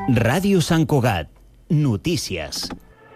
Ràdio Sant Cugat. Notícies.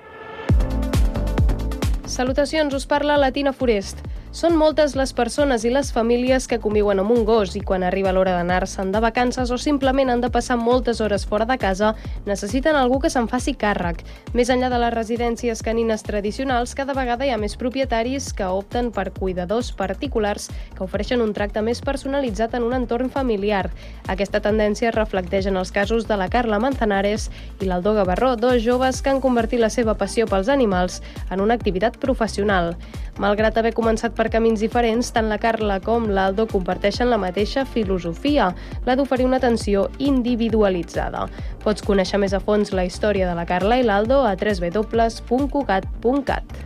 Salutacions, us parla la Tina Forest. Són moltes les persones i les famílies que conviuen amb un gos i quan arriba l'hora d'anar-se'n de vacances o simplement han de passar moltes hores fora de casa, necessiten algú que se'n faci càrrec. Més enllà de les residències canines tradicionals, cada vegada hi ha més propietaris que opten per cuidadors particulars que ofereixen un tracte més personalitzat en un entorn familiar. Aquesta tendència es reflecteix en els casos de la Carla Manzanares i l'Aldo Gavarró, dos joves que han convertit la seva passió pels animals en una activitat professional. Malgrat haver començat per camins diferents, tant la Carla com l'Aldo comparteixen la mateixa filosofia, la d'oferir una atenció individualitzada. Pots conèixer més a fons la història de la Carla i l'Aldo a www.cugat.cat.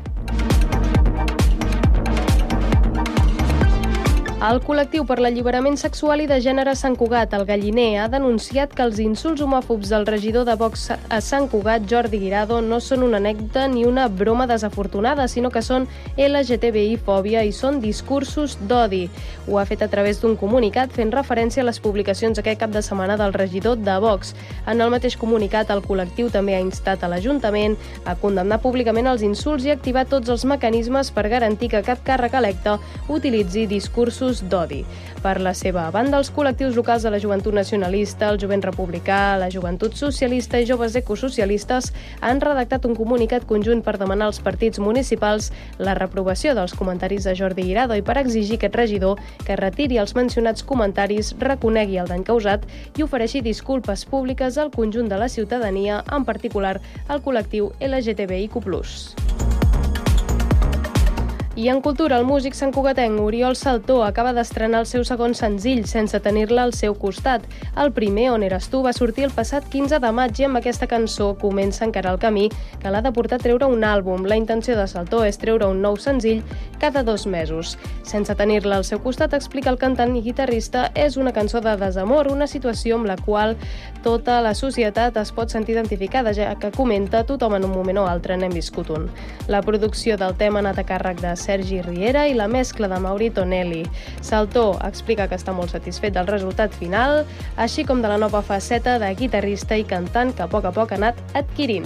El col·lectiu per l'alliberament sexual i de gènere Sant Cugat, el Galliner, ha denunciat que els insults homòfobs del regidor de Vox a Sant Cugat, Jordi Guirado, no són una anècdota ni una broma desafortunada, sinó que són LGTBI-fòbia i són discursos d'odi. Ho ha fet a través d'un comunicat fent referència a les publicacions aquest cap de setmana del regidor de Vox. En el mateix comunicat, el col·lectiu també ha instat a l'Ajuntament a condemnar públicament els insults i activar tots els mecanismes per garantir que cap càrrec electe utilitzi discursos d'odi. Per la seva banda, els col·lectius locals de la Joventut Nacionalista, el Jovent Republicà, la Joventut Socialista i Joves Ecosocialistes han redactat un comunicat conjunt per demanar als partits municipals la reprovació dels comentaris de Jordi Guirado i per exigir aquest regidor que retiri els mencionats comentaris, reconegui el dany causat i ofereixi disculpes públiques al conjunt de la ciutadania, en particular al col·lectiu LGTBIQ+. I en cultura, el músic santcugatenc Oriol Saltó acaba d'estrenar el seu segon senzill, Sense tenir-la al seu costat. El primer, On eres tu, va sortir el passat 15 de maig i amb aquesta cançó comença encara el camí que l'ha de portar a treure un àlbum. La intenció de Saltó és treure un nou senzill cada 2 mesos. Sense tenir-la al seu costat, explica el cantant i guitarrista, és una cançó de desamor, una situació amb la qual tota la societat es pot sentir identificada, ja que comenta tothom en un moment o altre n'hem viscut un. La producció del tema ha anat a càrrec de Sergi Riera i la mescla de Mauri Tonelli. Saltó explica que està molt satisfet del resultat final, així com de la nova faceta de guitarrista i cantant que a poc ha anat adquirint.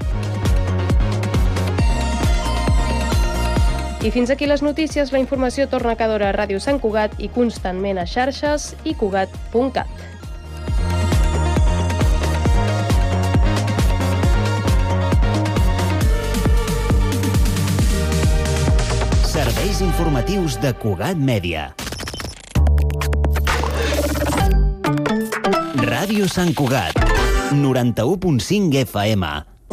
I fins aquí les notícies. La informació torna cada hora a Ràdio Sant Cugat i constantment a xarxes i cugat.cat. Serveis informatius de Cugat Mèdia. Ràdio Sant Cugat, 91.5 FM.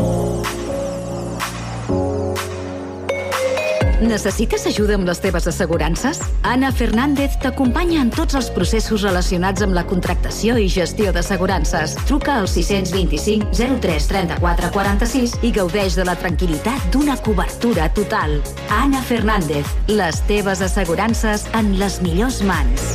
Necessites ajuda amb les teves assegurances? Anna Fernández t'acompanya en tots els processos relacionats amb la contractació i gestió d'assegurances. Truca al 625 03 34 46 i gaudeix de la tranquil·litat d'una cobertura total. Anna Fernández, les teves assegurances en les millors mans.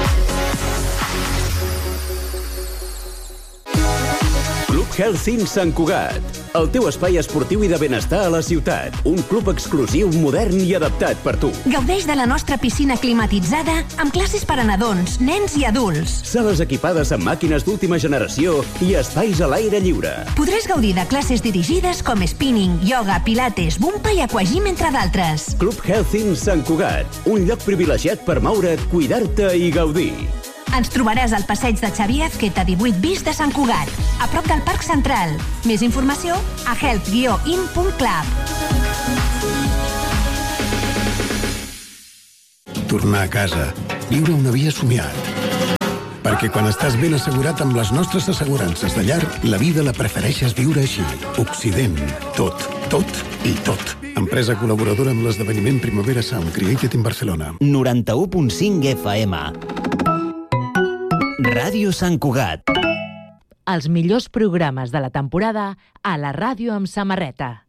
Club Health Sant Cugat, el teu espai esportiu i de benestar a la ciutat. Un club exclusiu, modern i adaptat per tu. Gaudeix de la nostra piscina climatitzada amb classes per a nadons, nens i adults. Sales equipades amb màquines d'última generació i espais a l'aire lliure. Podràs gaudir de classes dirigides com spinning, yoga, pilates, bumpa i aquagym, entre d'altres. Club Health Sant Cugat, un lloc privilegiat per moure't, cuidar-te i gaudir. Ens trobaràs al passeig de Xavier Azqueta 18 bis de Sant Cugat, a prop del Parc Central. Més informació a health-in.club. Tornar a casa, viure una vida somiat. Perquè quan estàs ben assegurat amb les nostres assegurances de llar, la vida la prefereixes viure així. Occident. Tot, tot i tot. Empresa col·laboradora amb l'esdeveniment Primavera Sound Created in Barcelona. 91.5 FM. Ràdio Sant Cugat. Els millors programes de la temporada a la ràdio amb samarreta.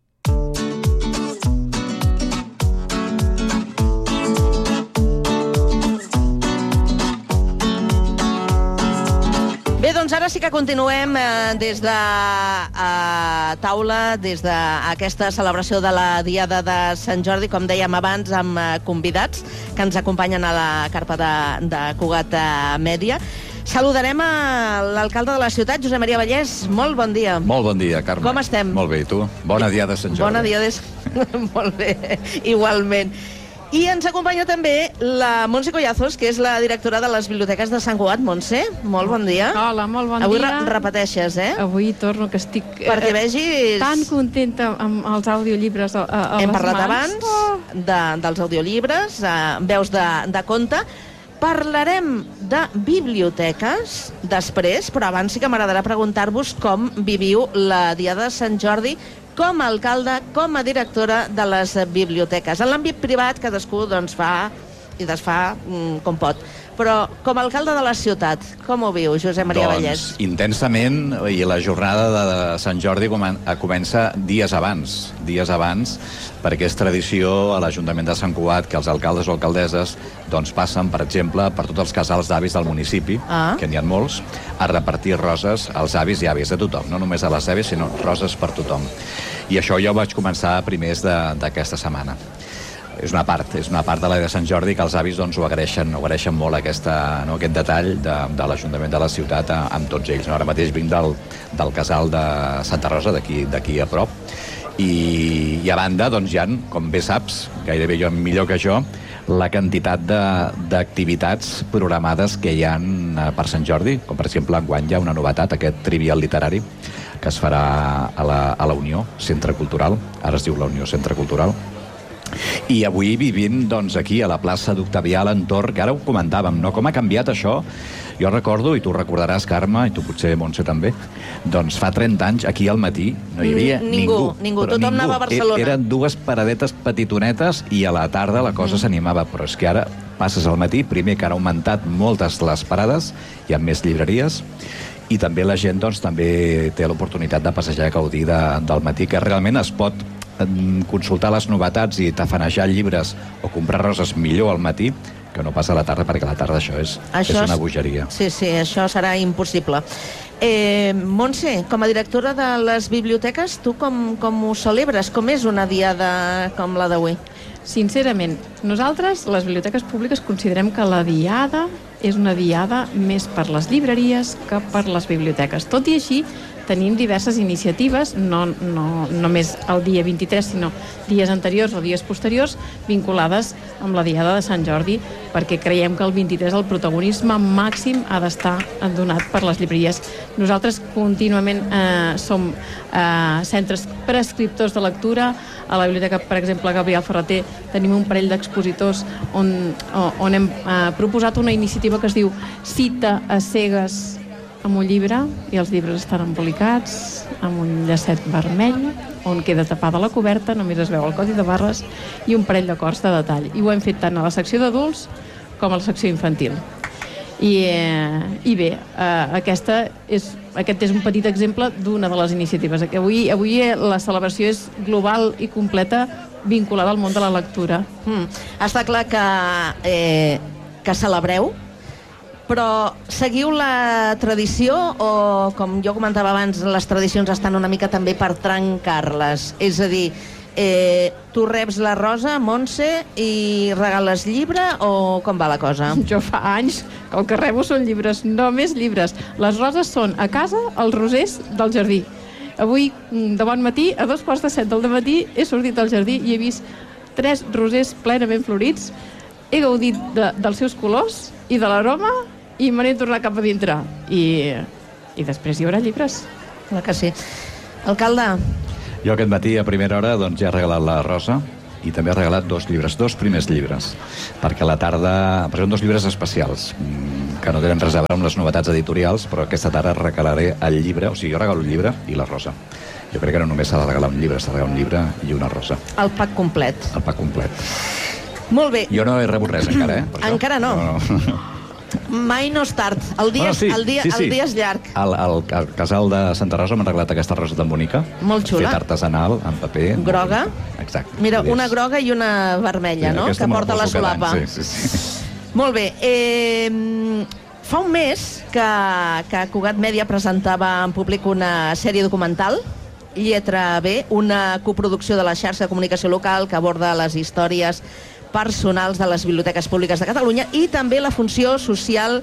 Bé, doncs ara sí que continuem des de taula, des d'aquesta celebració de la Diada de Sant Jordi, com dèiem abans, amb convidats que ens acompanyen a la carpa de Cugat Mèdia. Saludarem a l'alcalde de la ciutat, Josep Maria Vallès. Molt bon dia. Molt bon dia, Carme. Com estem? Molt bé, i tu? Bona dia de Sant Jordi. Bona dia de... Molt bé, igualment. I ens acompanya també la Montse Collazos, que és la directora de les Biblioteques de Sant Cugat. Montse, molt bon dia. Hola, molt bon Avui dia. Avui repeteixes, eh? Avui torno, que estic perquè vegis... tan contenta amb els audiollibres a les mans. Hem parlat abans dels audiollibres, veus de conte. Parlarem de biblioteques després, però abans sí que m'agradarà preguntar-vos com viviu la Diada de Sant Jordi com a alcalde, com a directora de les biblioteques. En l'àmbit privat cadascú fa i desfà com pot. Però com a alcalde de la ciutat, com ho viu, Josep Maria Vallès? Intensament, i la jornada de Sant Jordi comença dies abans, perquè és tradició a l'Ajuntament de Sant Cugat que els alcaldes o alcaldesses passen, per exemple, per tots els casals d'avis del municipi, que n'hi ha molts, a repartir roses als avis i àvies de tothom, no només a les àvies, sinó roses per tothom. I això jo vaig començar a primers d'aquesta setmana. És una part de la de Sant Jordi que els avis ho agraeixen molt aquest detall de l'Ajuntament de la ciutat amb tots ells. Ara mateix vinc del casal de Santa Rosa, d'aquí a prop, i a banda hi ha, com bé saps, gairebé jo millor que jo, la quantitat d'activitats programades que hi ha per Sant Jordi, com per exemple enguany hi ha una novetat, aquest trivial literari que es farà a la Unió Centre Cultural, ara es diu la Unió Centre Cultural. I avui vivim aquí a la plaça d'Octavià, a l'entorn, que ara ho comentàvem, no? Com ha canviat això? Jo recordo, i tu recordaràs, Carme, i tu potser, Montse, també, fa 30 anys, aquí al matí, no hi havia ningú. Tothom anava a Barcelona. Eren dues paradetes petitonetes i a la tarda la cosa s'animava, però és que ara passes al matí, primer que han augmentat moltes les parades, hi ha més llibreries, i també la gent també té l'oportunitat de passejar i gaudir del matí, que realment es pot consultar les novetats i tafanejar llibres o comprar roses millor al matí que no passa a la tarda, perquè a la tarda això és una bogeria. Sí, això serà impossible. Montse, com a directora de les biblioteques, tu com ho celebres? Com és una diada com la d'avui? Sincerament, nosaltres, les biblioteques públiques, considerem que la diada és una diada més per les llibreries que per les biblioteques. Tot i així, tenim diverses iniciatives, no només el dia 23, sinó dies anteriors o dies posteriors, vinculades amb la Diada de Sant Jordi, perquè creiem que el 23 el protagonisme màxim ha d'estar donat per les llibreries. Nosaltres contínuament som centres prescriptors de lectura. A la biblioteca, per exemple, Gabriel Ferrater, tenim un parell d'expositors on hem proposat una iniciativa que es diu Cita a cegues amb un llibre, i els llibres estan embolicats amb un llacet vermell on queda tapada la coberta, només es veu el codi de barres i un parell d'acords de detall. I ho hem fet tant a la secció d'adults com a la secció infantil. I bé, aquest és un petit exemple d'una de les iniciatives. Avui la celebració és global i completa, vinculada al món de la lectura. Està clar que celebreu, però seguiu la tradició o, com jo comentava abans, les tradicions estan una mica també per trencar-les? És a dir, tu reps la rosa, Montse, i regales llibre o com va la cosa? Jo fa anys que el que rebo són llibres, només llibres. Les roses són a casa, els rosers del jardí. Avui, de bon matí, a 7:15 del matí, he sortit al jardí i he vist 3 rosers plenament florits. He gaudit dels seus colors i de l'aroma i me n'he tornat cap a dintre. I després hi haurà llibres. Clar que sí. Alcalde. Jo aquest matí, a primera hora, ja he regalat la rosa i també he regalat 2 llibres, 2 primers llibres, perquè a la tarda... Però són 2 llibres especials, que no tenen res a veure amb les novetats editorials, però aquesta tarda regalaré el llibre, o sigui, jo regalo el llibre i la rosa. Jo crec que no només s'ha de regalar un llibre, s'ha de regalar un llibre i una rosa. El pack complet. El pack complet. Molt bé. Jo no he rebut res encara, Encara no. Mai no és tard. El dia és llarg. Al casal de Santa Rosa m'han regalat aquesta rosa tan bonica. Molt xula. Feta artesanal, en paper. Groga. Exacte. Mira, una groga i una vermella, no? Que porta la solapa. Sí. Molt bé. Fa un mes que Cugat Mèdia presentava en públic una sèrie documental, Lletra B, una coproducció de la xarxa de comunicació local que aborda les històries personals de les biblioteques públiques de Catalunya i també la funció social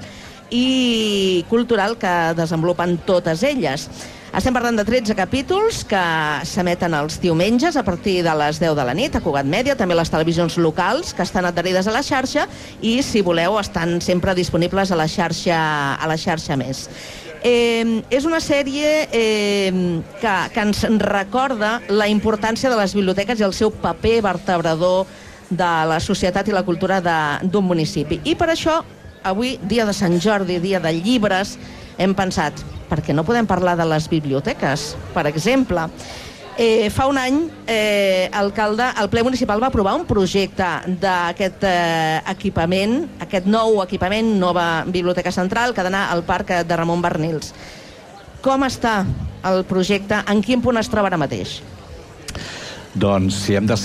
i cultural que desenvolupen totes elles. Estem parlant de 13 capítols que s'emeten els diumenges a partir de les 10 de la nit a Cugat Mèdia, també les televisions locals que estan adherides a la xarxa i, si voleu, estan sempre disponibles a la xarxa Més. És una sèrie que ens recorda la importància de les biblioteques i el seu paper vertebrador de la societat i la cultura d'un municipi. I per això, avui, dia de Sant Jordi, dia de llibres, hem pensat, per què no podem parlar de les biblioteques, per exemple? Fa un any, el ple municipal va aprovar un projecte d'aquest equipament, aquest nou equipament, nova biblioteca central, que ha d'anar al parc de Ramon Barnils. Com està el projecte? En quin punt es troba ara mateix? Doncs, si hem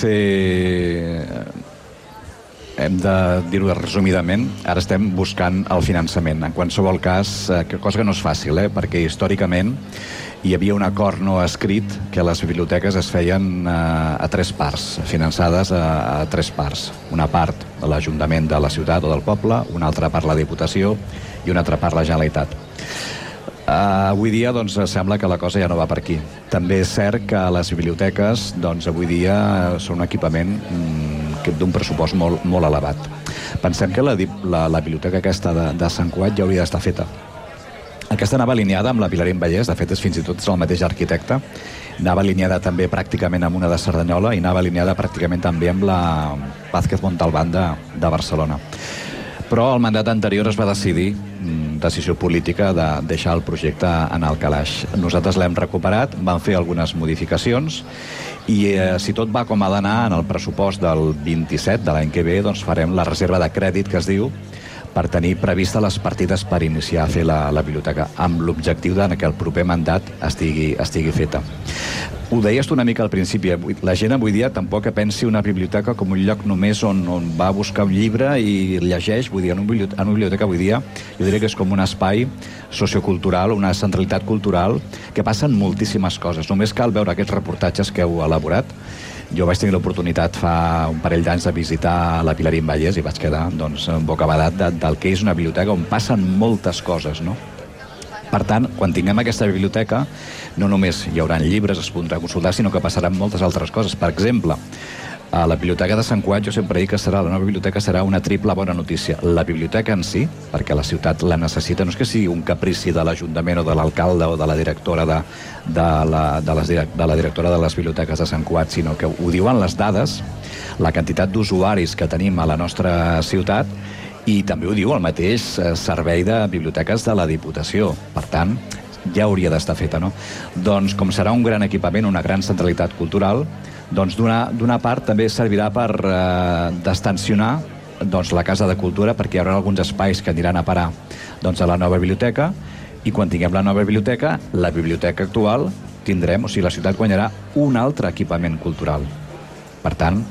de dir-ho resumidament, ara estem buscant el finançament. En qualsevol cas, cosa que no és fàcil, perquè històricament hi havia un acord no escrit que les biblioteques es feien a 3 parts, finançades a 3 parts. Una part de l'Ajuntament de la ciutat o del poble, una altra part la Diputació i una altra part la Generalitat. Avui dia sembla que la cosa ja no va per aquí. També és cert que les biblioteques avui dia són un equipament d'un pressupost molt elevat. Pensem que la biblioteca aquesta de Sant Cugat ja hauria d'estar feta. Aquesta anava alineada amb la Pilarín Vallès, de fet és fins i tot el mateix arquitecte, anava alineada també pràcticament amb una de Cerdanyola i anava alineada pràcticament també amb la Vázquez Montalbán de Barcelona. Però el mandat anterior es va decidir, decisió política, de deixar el projecte en el calaix. Nosaltres l'hem recuperat, vam fer algunes modificacions i si tot va com ha d'anar en el pressupost del 27 de l'any que ve, farem la reserva de crèdit, que es diu, per tenir prevista les partides per iniciar a fer la biblioteca, amb l'objectiu que el proper mandat estigui feta. Ho deies tu una mica al principi, la gent avui dia tampoc pensi una biblioteca com un lloc només on va a buscar un llibre i llegeix. Vull dir, en una biblioteca avui dia jo diria que és com un espai sociocultural, una centralitat cultural, que passen moltíssimes coses. Només cal veure aquests reportatges que heu elaborat. Jo vaig tenir l'oportunitat fa un parell d'anys de visitar la Pilarín Vallès i vaig quedar bocabadat del que és una biblioteca on passen moltes coses, no? Per tant, quan tinguem aquesta biblioteca, no només hi haurà llibres, es podrà consultar, sinó que passaran moltes altres coses. Per exemple, a la Biblioteca de Sant Cugat jo sempre dic que la nova biblioteca serà una triple bona notícia. La biblioteca en si, perquè la ciutat la necessita, no és que sigui un caprici de l'Ajuntament o de l'alcalde o de la directora de la directora de les biblioteques de Sant Cugat, sinó que ho diuen les dades, la quantitat d'usuaris que tenim a la nostra ciutat, i també ho diu el mateix servei de biblioteques de la Diputació. Per tant, ja hauria d'estar feta, no? Doncs com serà un gran equipament, una gran centralitat cultural, doncs d'una part també servirà per destensionar la Casa de Cultura, perquè hi haurà alguns espais que aniran a parar a la nova biblioteca, i quan tinguem la nova biblioteca, la biblioteca actual tindrem, o sigui, la ciutat guanyarà un altre equipament cultural. Per tant,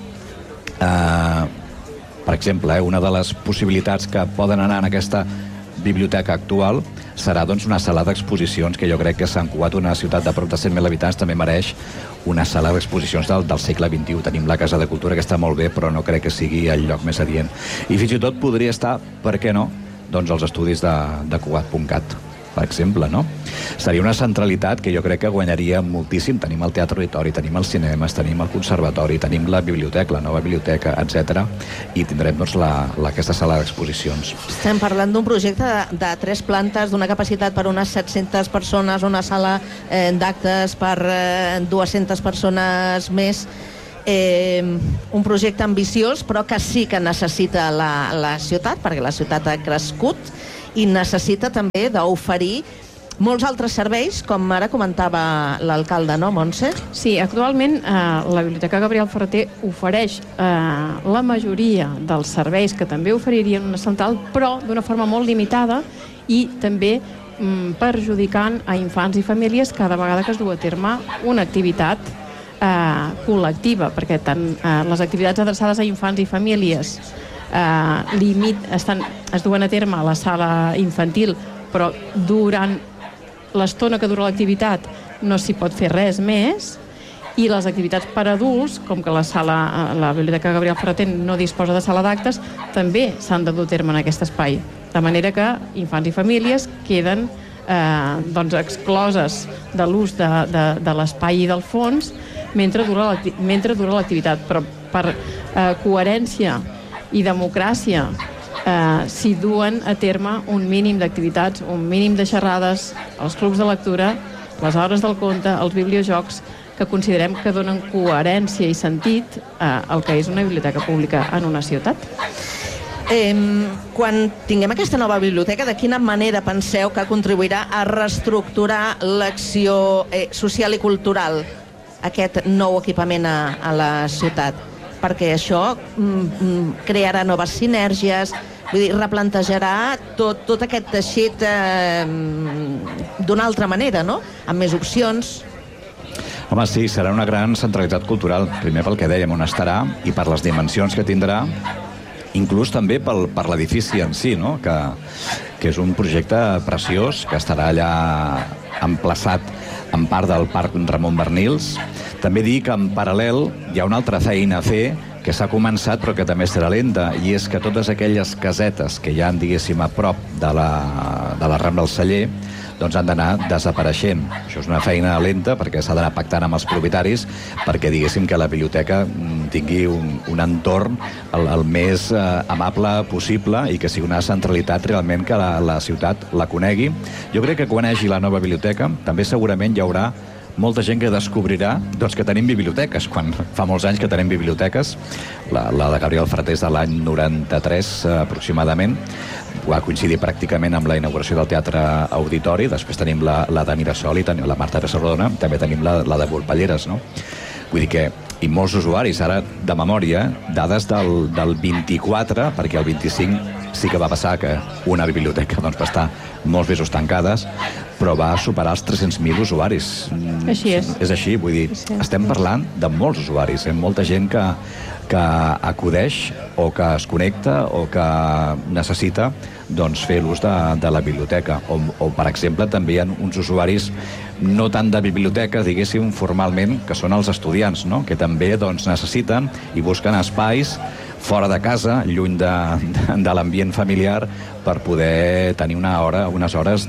per exemple, una de les possibilitats que poden anar en aquesta biblioteca actual serà una sala d'exposicions, que jo crec que Sant Cugat, una ciutat de prop de 100.000 habitants, també mereix una sala d'exposicions del segle XXI. Tenim la Casa de Cultura, que està molt bé, però no crec que sigui el lloc més adient. I fins i tot podria estar, per què no, els estudis de Cugat.cat, per exemple, no? Seria una centralitat que jo crec que guanyaria moltíssim. Tenim el Teatre Auditori, tenim els cinemes, tenim el conservatori, tenim la biblioteca, la nova biblioteca, etc. I tindrem aquesta sala d'exposicions. Estem parlant d'un projecte de 3 plantes, d'una capacitat per unes 700 persones, una sala d'actes per 200 persones més. Un projecte ambiciós, però que sí que necessita la ciutat, perquè la ciutat ha crescut i necessita també d'oferir molts altres serveis, com ara comentava l'alcalde, no, Montse? Sí, actualment la Biblioteca Gabriel Ferrater ofereix la majoria dels serveis que també oferirien una central, però d'una forma molt limitada i també perjudicant a infants i famílies cada vegada que es du a terme una activitat col·lectiva, perquè tant les activitats adreçades a infants i famílies es duen a terme a la sala infantil, però durant l'estona que dura l'activitat no s'hi pot fer res més, I les activitats per adults, com que la Biblioteca Gabriel Ferrater no disposa de sala d'actes, també s'han de dur a terme en aquest espai. De manera que infants i famílies queden excloses de l'ús de l'espai i del fons mentre dura l'activitat. Però per coherència i democràcia s'hi duen a terme un mínim d'activitats, un mínim de xerrades, els clubs de lectura, les hores del conte, els bibliojocs, que considerem que donen coherència i sentit al que és una biblioteca pública en una ciutat. Quan tinguem aquesta nova biblioteca, de quina manera penseu que contribuirà a reestructurar l'acció social i cultural, aquest nou equipament a la ciutat? Perquè això crearà noves sinergies, vull dir, replantejarà tot aquest teixit d'una altra manera, no? Amb més opcions. Home, sí, serà una gran centralitat cultural, primer pel que dèiem, on estarà, i per les dimensions que tindrà, inclús també per l'edifici en si, no? Que és un projecte preciós, que estarà allà emplaçat en part del Parc Ramon Bernils. També dir que en paral·lel hi ha una altra feina a fer que s'ha començat però que també serà lenta, i és que totes aquelles casetes que hi ha, diguéssim, a prop de la Rambla del Celler, doncs han d'anar desapareixent. Això és una feina lenta perquè s'ha d'anar pactant amb els propietaris perquè, diguéssim, que la biblioteca tingui un entorn el més amable possible i que sigui una centralitat realment que la ciutat la conegui. Jo crec que quan hi hagi la nova biblioteca també segurament hi haurà molta gent que descobrirà que tenim biblioteques, quan fa molts anys que tenim biblioteques. La de Gabriel Ferrater és de l'any 93 aproximadament, va coincidir pràcticament amb la inauguració del Teatre Auditori. Després tenim la de Mirasol i la Marta Pessardona, també tenim la de Volpelleres, no? Vull dir que, i molts usuaris, ara de memòria, dades del 24, perquè el 25 sí que va passar que una biblioteca va estar molts mesos tancades, però va superar els 300.000 usuaris. Així és. És així, vull dir, estem parlant de molts usuaris, molta gent que acudeix o que es connecta o que necessita fer l'ús de la biblioteca. O, per exemple, també hi ha uns usuaris no tant de biblioteca, diguéssim, formalment, que són els estudiants, no? Que també necessiten i busquen espais fora de casa, lluny de l'ambient familiar, per poder tenir unes hores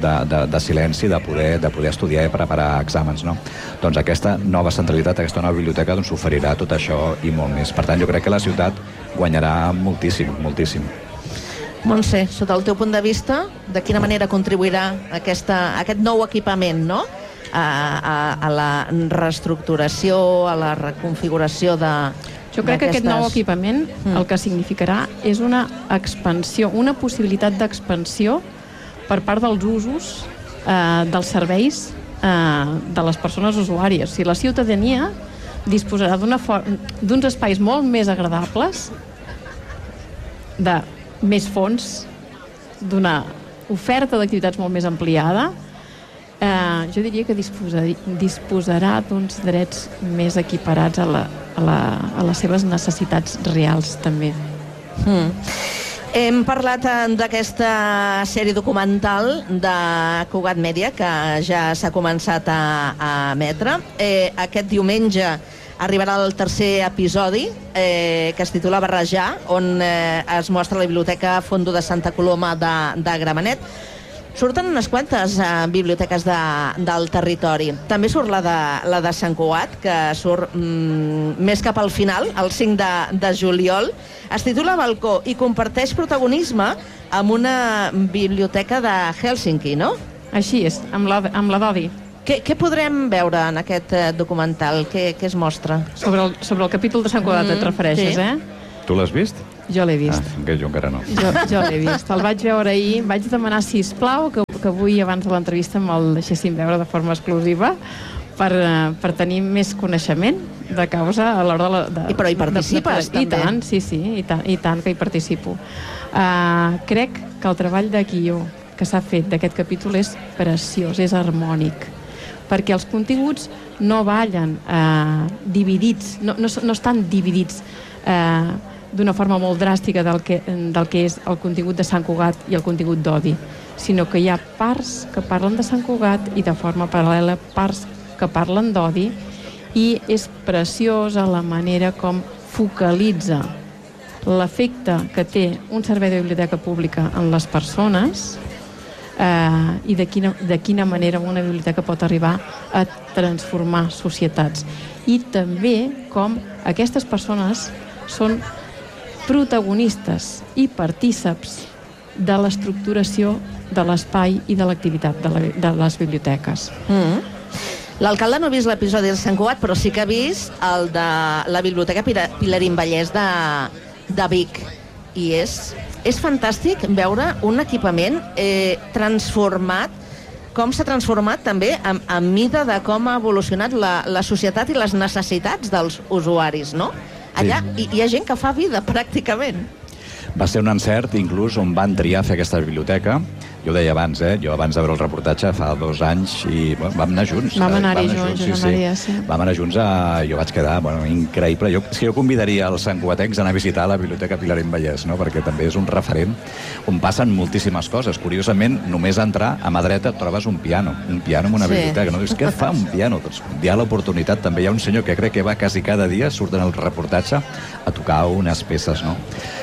de silenci, de poder estudiar i preparar exàmens, no? Doncs aquesta nova centralitat, aquesta nova biblioteca oferirà tot això i molt més. Per tant, jo crec que la ciutat guanyarà moltíssim, moltíssim. Montse, sota el teu punt de vista, de quina manera contribuirà aquest nou equipament, no?, a la reestructuració, a la reconfiguració de... Jo crec que aquest nou equipament el que significarà és una expansió, una possibilitat d'expansió per part dels usos dels serveis de les persones usuàries. Si la ciutadania disposarà d'uns espais molt més agradables, de més fons, d'una oferta d'activitats molt més ampliada, jo diria que disposarà d'uns drets més equiparats a les seves necessitats reals, també. Hem parlat d'aquesta sèrie documental de Cugat Mèdia, que ja s'ha començat a emetre. Aquest diumenge arribarà el tercer episodi, que es titula Barrejar, on es mostra la Biblioteca Fondo de Santa Coloma de Gramenet. Surten unes quantes biblioteques del territori. També surt la de Sant Cugat, que surt més cap al final, el 5 de juliol. Es titula Balcó i comparteix protagonisme amb una biblioteca de Hèlsinki, no? Així és, amb la Dodi. Què podrem veure en aquest documental? Què es mostra? Sobre el capítol de Sant Cugat et refereixes, eh? Tu l'has vist? Jo l'he vist. Jo encara no. Jo l'he vist. El vaig veure ahir. Vaig demanar, sisplau, que avui, abans de l'entrevista, me'l deixessin veure de forma exclusiva per tenir més coneixement de causa a l'hora de... Però hi participes, també. I tant, sí, i tant que hi participo. Crec que el treball de guió que s'ha fet d'aquest capítol és preciós, és harmònic, perquè els continguts no ballen dividits, no estan dividits d'una forma molt dràstica del que és el contingut de Sant Cugat i el contingut d'Odi, sinó que hi ha parts que parlen de Sant Cugat i de forma paral·lela parts que parlen d'Odi, i és preciosa la manera com focalitza l'efecte que té un servei de biblioteca pública en les persones i de quina manera una biblioteca pot arribar a transformar societats. I també com aquestes persones són protagonistes i partíceps de l'estructuració de l'espai i de l'activitat de les biblioteques. L'alcalde no ha vist l'episodi de Sant Cugat, però sí que ha vist el de la Biblioteca Pilarín Vallès de Vic. I és fantàstic veure un equipament transformat, com s'ha transformat també a mida de com ha evolucionat la societat i les necessitats dels usuaris, no? Allà hi ha gent que fa vida, pràcticament. Va ser un encert, inclús, on van triar fer aquesta biblioteca. Jo ho deia abans, jo abans de veure el reportatge fa 2 anys i vam anar junts. Vam anar-hi junts, Josep Maria, sí. Vam anar junts jo vaig quedar, increïble. Jo convidaria els santcugatencs a anar a visitar la Biblioteca Pilarín Vallès, no? Perquè també és un referent on passen moltíssimes coses. Curiosament, només entrar a mà dreta et trobes un piano en una biblioteca. No dius, què fa un piano? Doncs hi ha l'oportunitat. També hi ha un senyor que crec que va quasi cada dia, surt en el reportatge, a tocar unes peces, no?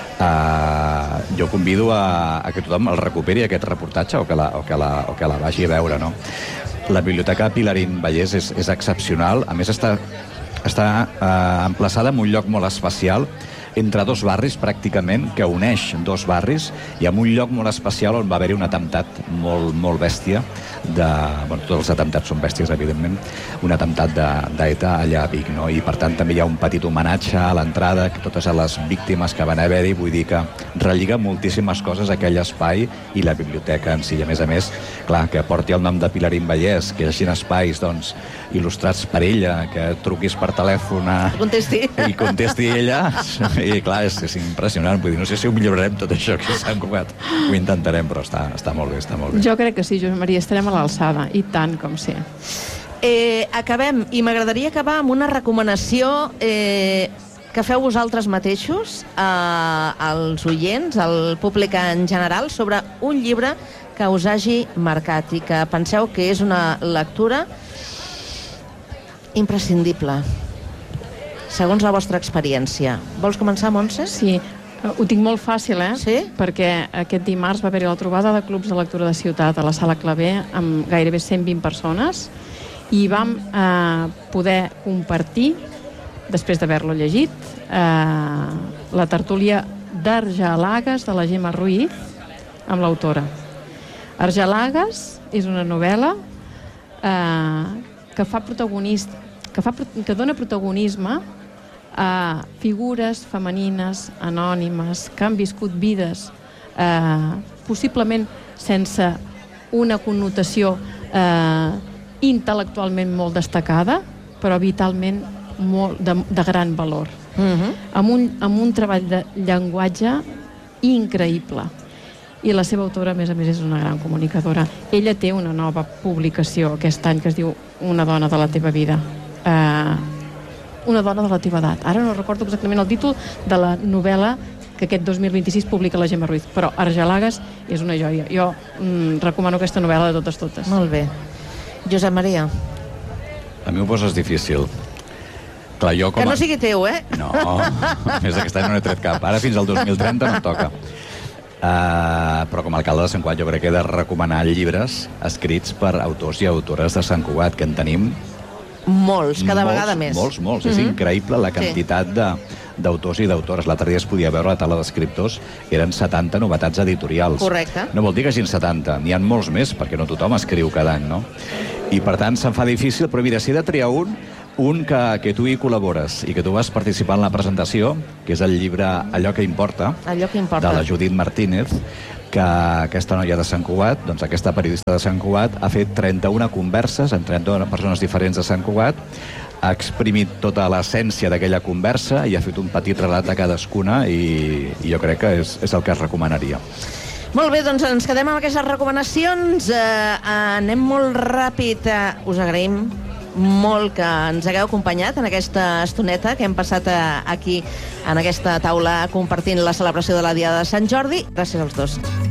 Jo convido a que tothom el recuperi aquest reportatge o que la vagi a veure, no? La Biblioteca Pilarín Vallès és excepcional. A més, està emplaçada en un lloc molt especial, entre 2 barris pràcticament, que uneix 2 barris, i en un lloc molt especial on va haver-hi un atemptat molt bèstia tots els atemptats són bèsties, evidentment, un atemptat d'ETA allà a Vic, no? I per tant també hi ha un petit homenatge a l'entrada, totes les víctimes que van haver-hi, vull dir que relliga moltíssimes coses aquell espai i la biblioteca en si. I a més, clar, que porti el nom de Pilarín Vallès, que hi hagi espais, doncs, il·lustrats per ella, que truquis per telèfon i contesti ella, i clar, és impressionant. Vull dir, no sé si ho millorarem tot això que s'ha encugat. Ho intentarem, però està molt bé, està molt bé. Jo crec que sí, Josep Maria, estarem a l'alçada, i tant com sé. Acabem, i m'agradaria acabar amb una recomanació que feu vosaltres mateixos als oients, al públic en general, sobre un llibre que us hagi marcat i que penseu que és una lectura imprescindible, segons la vostra experiència. Vols començar, Montse? Sí, ho tinc molt fàcil, Sí? Perquè aquest dimarts va haver-hi la trobada de clubs de lectura de ciutat a la Sala Clavé amb gairebé 120 persones i vam poder compartir, després d'haver-lo llegit, la tertúlia d'Argelagues de la Gemma Ruiz amb l'autora. Argelagues és una novel·la que dona protagonisme a figures femenines, anònimes, que han viscut vides possiblement sense una connotació intel·lectualment molt destacada, però vitalment de gran valor. Amb un treball de llenguatge increïble. I la seva autora, a més, és una gran comunicadora. Ella té una nova publicació aquest any que es diu Una dona de la teva vida. Una dona de la teva edat. Ara no recordo exactament el títol de la novel·la que aquest 2026 publica la Gemma Ruiz, però Argelagues és una joia. Jo recomano aquesta novel·la de totes. Molt bé. Josep Maria. A mi ho poses difícil. Clar, jo que no sigui teu, No, més d'aquest any no n'he tret cap. Ara fins al 2030 no em toca. Però com a alcalde de Sant Cugat jo crec que he de recomanar llibres escrits per autors i autores de Sant Cugat, que en tenim molts, cada vegada més. Molts. És increïble la quantitat d'autors i d'autores. L'altre dia es podia veure la taula d'escriptors, eren 70 novetats editorials. Correcte. No vol dir que hagin 70, n'hi ha molts més, perquè no tothom escriu cada any, no? I per tant se'm fa difícil, però mira, si he de triar un que tu hi col·labores i que tu vas participar en la presentació, que és el llibre Allò que importa, de la Judit Martínez, que aquesta noia de Sant Cugat, doncs aquesta periodista de Sant Cugat, ha fet 31 converses amb 31 persones diferents de Sant Cugat, ha exprimit tota l'essència d'aquella conversa i ha fet un petit relat de cadascuna i jo crec que és el que es recomanaria. Molt bé, doncs ens quedem amb aquestes recomanacions. Anem molt ràpid. Us agraïm molt que ens hagueu acompanyat en aquesta estoneta que hem passat aquí en aquesta taula compartint la celebració de la Diada de Sant Jordi. Gràcies als dos.